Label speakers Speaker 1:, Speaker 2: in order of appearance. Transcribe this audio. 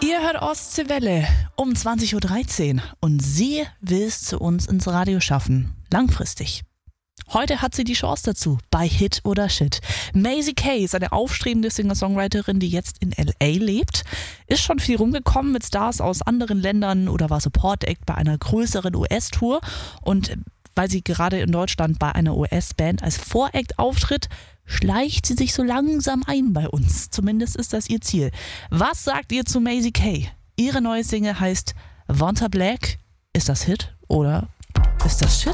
Speaker 1: Ihr hört Ostseewelle um 20.13 Uhr und sie will es zu uns ins Radio schaffen. Langfristig. Heute hat sie die Chance dazu, bei Hit oder Shit. Maisie Kay ist eine aufstrebende Singer-Songwriterin, die jetzt in L.A. lebt. Ist schon viel rumgekommen mit Stars aus anderen Ländern oder war Support-Act bei einer größeren US-Tour. Und weil sie gerade in Deutschland bei einer US-Band als Voract auftritt, schleicht sie sich so langsam ein bei uns. Zumindest ist das ihr Ziel. Was sagt ihr zu Maisie Kay? Ihre neue Single heißt Vanta Black. Ist das Hit oder ist das Shit?